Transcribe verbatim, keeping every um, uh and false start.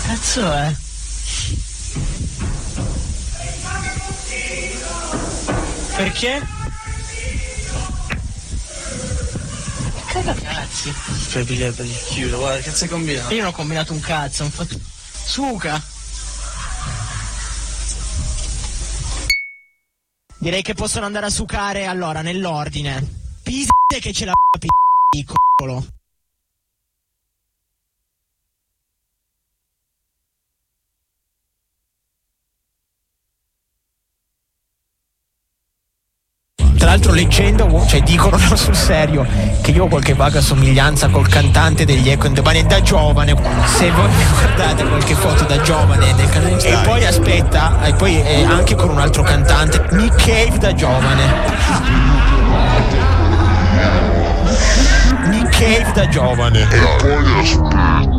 Cazzo è? Perché? Cazzi. Fai per il chiudo, guarda, che cazzo hai combinato? Io non ho combinato un cazzo, ho fatto. Suca. Direi che possono andare a sucare allora nell'ordine. Pizze che ce l'ha piccolo. Tra l'altro leggendo, cioè dicono no, sul serio che io ho qualche vaga somiglianza col cantante degli Echo and the Bunny da giovane, se voi guardate qualche foto da giovane del cantante. E poi aspetta, e poi eh, anche con un altro cantante, Nick Cave da giovane. Nick Cave da giovane. E poi aspetta.